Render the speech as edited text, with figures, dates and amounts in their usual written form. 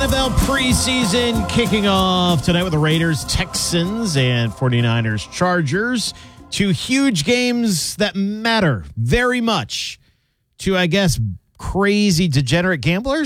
NFL preseason kicking off tonight with the Raiders, Texans, and 49ers, Chargers. Two huge games that matter very much to, I guess, crazy degenerate gamblers.